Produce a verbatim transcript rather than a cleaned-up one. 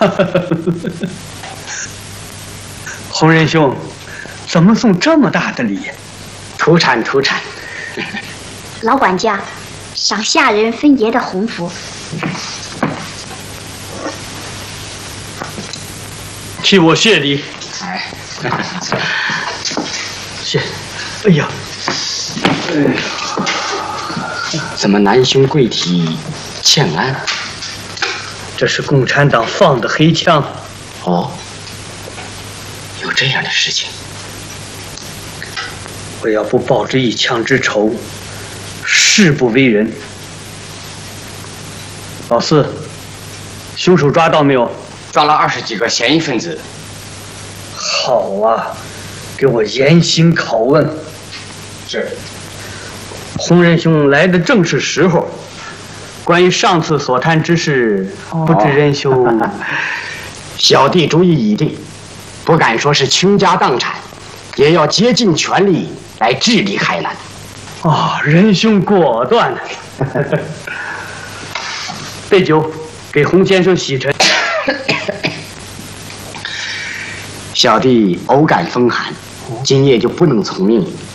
洪仁兄，怎么送这么大的礼？ 土产土产。 老管家，赏下人分爷的红福。 替我谢礼。 哎， 谢。哎呀，哎呀， 怎么南兄贵体欠安？ 这是共产党放的黑枪。 哦，有这样的事情。 我要不报这一枪之仇，誓不为人。老四，凶手抓到没有？ 抓了二十几个嫌疑分子。 好啊，给我严刑拷问。 是。 洪仁兄来的正是时候。关于上次所谈之事，哦、不知仁兄。 小弟主意已定，不敢说是倾家荡产，也要竭尽全力来治理海南。 啊、哦，仁兄果断。备酒，给洪先生洗尘。 小弟偶感风寒，今夜就不能从命。